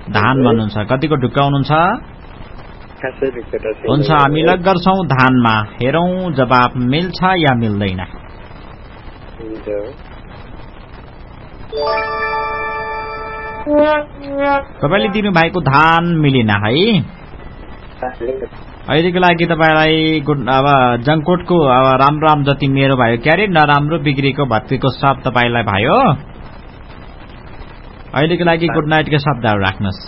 धान भन्नुहुन्छ कतिको ढुक्क हुनुहुन्छ हुन्छ हामी लक गर्छौं धानमा हेरौं जवाफ मिल्छ या मिल्दैन तपाईले दिनु भएको धान मिलेन है अहिलेको लागि तपाईलाई अब जंकोटको राम्रो राम जति मेरो भयो क्यारे नराम्रो बिग्रेको भत्केको सब तपाईलाई भयो अहिलेको लागि गुड नाइट को शब्दहरु राख्नुस्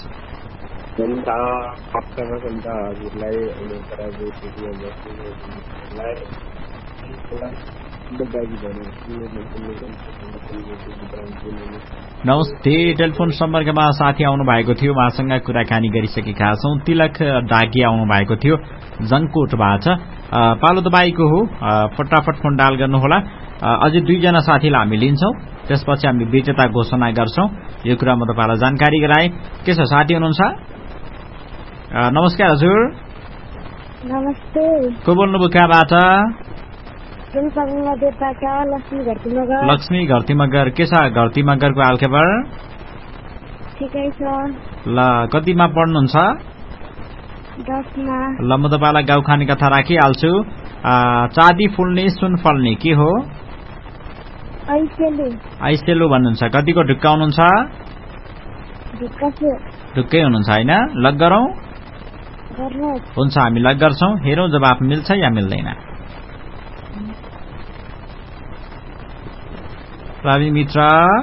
नमस्ते टेलिफोन सम्पर्कमा साथी आउनु भएको थियो उहाँसँग कुराकानी गरिसकेका छौं तिलक डागी आउनु भएको थियो जंकोटबाट पालो तपाईको हो फटाफट फोन डायल गर्नुहोला अझै 2 जना साथीलाई हामी लिन्छौं त्यसपछि हामी विजेता घोषणा गर्छौं यो कुरा म तपाईलाई जानकारी गराए के छ साथी हुनुहुन्छ नमस्कार हजुर नमस्ते को बोल्नुभयो कहाँबाट लक्ष्मी घरतीमगर के छ घरतीमगरको हालखबर ठिकै छ ल कतिमा पढ्नुहुन्छ 10 मा ल म तपाईलाई गाउँ खाने कथा राखिहाल्छु चाँदी फुल्ने सुन फल्ने के हो आइसेलु भन्नुहुन्छ कतिको ढुक्क हुनुहुन्छ ढुक्कै हुनुहुन्छ हैन लक गरौं हुन्छ हामी लक गर्छौं हेरौं जवाफ मिल्छ या मिल्दैन प्रवीण मित्र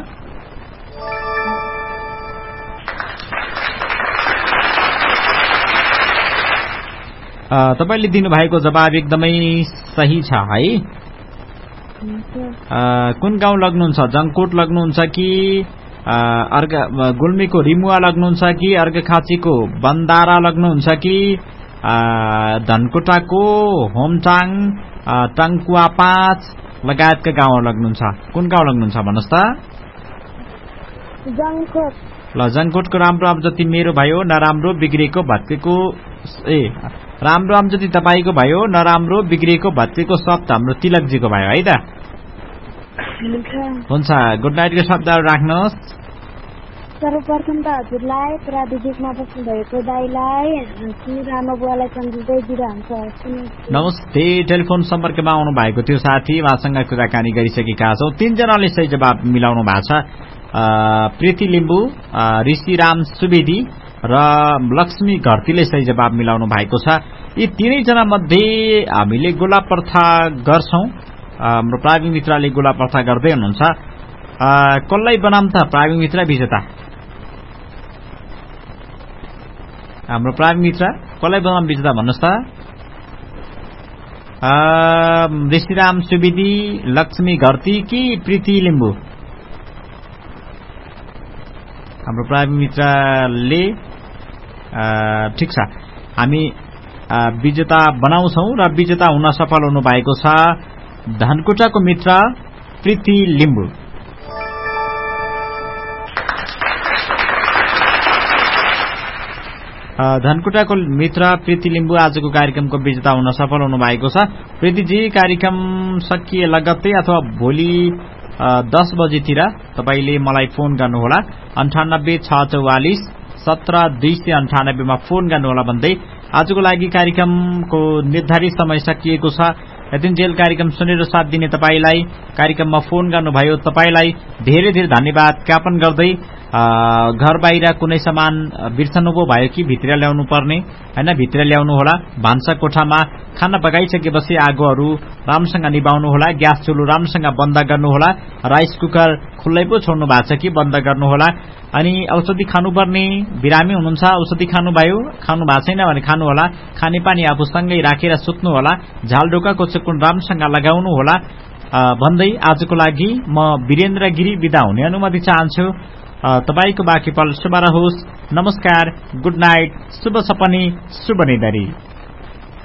तपाईले दिनुभएको जवाब एकदमै सही छ है कुन गाउँ लग्नुहुन्छ जंकोट लग्नुहुन्छ कि गुल्मीको रिमुवा लग्नुहुन्छ कि अर्घखाँचीको बन्दारा लग्नुहुन्छ कि धनकुटाको होमटाङ टंकुवा 5 लगायतका गाउँहरु लग्नुहुन्छ कुन गाउँ लग्नुहुन्छ भन्नुस् त जंकोट ल जंकोटको राम्रो राम जति मेरो भयो नराम्रो बिग्रेको भत्केको राम्रो राम जति तपाईको भयो नराम्रो बिग्रेको भत्केको शब्द हाम्रो तिलकजीको भयो है त हुन्छ गुड नाइट को शब्दहरु राख्नुहोस् सर्वप्रथम त हजुरलाई प्राविधिकमा बस्नु भएको दाइलाई रामा बुवालाई सम्झिँदै दिइरहन्छ नमस्ते टेलिफोन सम्पर्कमा आउनु भएको थियो साथी उहाँसँग कुराकानी गरिसकेका छौं 3 जनाले सही जवाब मिलाउनु भएको छ प्रीति लिम्बू ऋषिराम सुवेदी र लक्ष्मी घरतीले सही जवाब मिलाउनु भएको छ यी 3 जना मध्ये हामीले गोला प्रथा गर्छौं हाम्रो प्राविधिक मित्रले गोला प्रथा गर्दै हुनुहुन्छ कसलाई बनाम त प्राविधिक मित्र विजेता हाम्रो प्राविधिक मित्र कसलाई बनाम विजेता भन्नुस् त ऋषिराम सुवेदी लक्ष्मी घरती कि प्रीति लिम्बू हाम्रो प्राविधिक मित्रले ठीक छ हामी विजेता बनाउँछौं र विजेता हुन सफल हुनु भएको छ धनकुटाको मित्र प्रीति लिम्बू धनकुटाको मित्र प्रीति लिम्बू आजको कार्यक्रमको विजेता हुन सफल हुनु भएको छ प्रीतिजी कार्यक्रम सकिए लगत्तै अथवा भोलि 10 बजेतिर तपाईले मलाई फोन गर्नुहोला 9864 17298 मा फोन गर्नुहोला भन्दै आजको लागि कार्यक्रमको निर्धारित समय सकिएको छ यतिन्जेल कार्यक्रम सुनेर साथ दिने तपाईलाई कार्यक्रममा फोन गर्नुभयो तपाईलाई धेरै धेरै धन्यवाद ज्ञापन गर्दै घर बाहिर कुनै सामान बिर्सनुभयो भयो कि भित्र ल्याउनु पर्ने हैन भित्र ल्याउनु होला भान्सा कोठामा खाना पकाइसकेपछि आगोहरु राम्रोसँग निभाउनु होला ग्यास चुलो राम्रोसँग बन्द गर्नु होला राइस कुकर खुल्लै पो छोड्नु भएको छ कि बन्द गर्नु होला अनि औषधि खानुपर्ने बिरामी हुनुहुन्छ औषधि खानु भयो खानु भएको छैन भने खानु होला खानेपानी आफूसँगै राखेर सुत्नु होला झालडोकाको चकुन राम्रोसँग लगाउनु होला भन्दै आजको लागि म वीरेन्द्र गिरी बिदा हुने अनुमति चाहन्छु तपाईको बाँकी पल शुभ रहोस् नमस्कार गुड नाइट शुभ सपनी शुभ निदरी